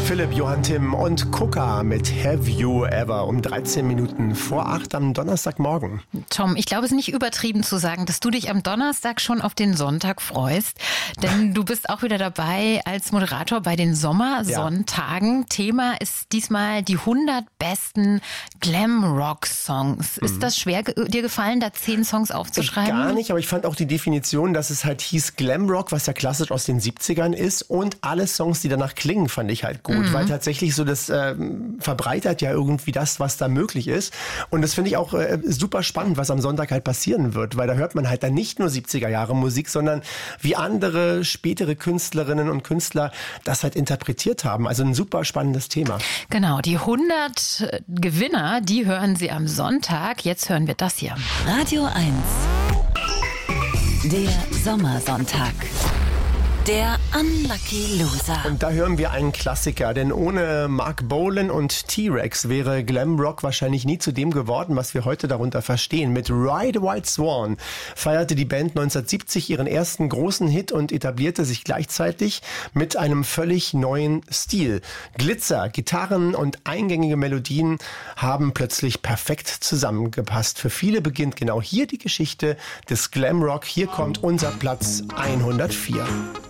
Philipp, Johann Timm und Kuka mit Have You Ever um 13 Minuten vor 8 am Donnerstagmorgen. Tom, ich glaube, es ist nicht übertrieben zu sagen, dass du dich am Donnerstag schon auf den Sonntag freust. Denn du bist auch wieder dabei als Moderator bei den Sommersonntagen. Ja. Thema ist diesmal die 100 besten Glam-Rock-Songs. Ist das schwer dir gefallen, da 10 Songs aufzuschreiben? Gar nicht, aber ich fand auch die Definition, dass es halt hieß Glam-Rock, was ja klassisch aus den 70ern ist, und alle Songs, die danach klingen, fand ich halt gut. Weil tatsächlich so das verbreitert ja irgendwie das, was da möglich ist. Und das finde ich auch super spannend, was am Sonntag halt passieren wird, weil da hört man halt dann nicht nur 70er Jahre Musik, sondern wie andere spätere Künstlerinnen und Künstler das halt interpretiert haben. Also ein super spannendes Thema. Genau, die 100 Gewinner, die hören Sie am Sonntag. Jetzt hören wir das hier. Radio 1. Der Sommersonntag. Der Unlucky Loser. Und da hören wir einen Klassiker, denn ohne Mark Bolan und T-Rex wäre Glamrock wahrscheinlich nie zu dem geworden, was wir heute darunter verstehen. Mit Ride White Swan feierte die Band 1970 ihren ersten großen Hit und etablierte sich gleichzeitig mit einem völlig neuen Stil. Glitzer, Gitarren und eingängige Melodien haben plötzlich perfekt zusammengepasst. Für viele beginnt genau hier die Geschichte des Glamrock. Hier kommt unser Platz 104.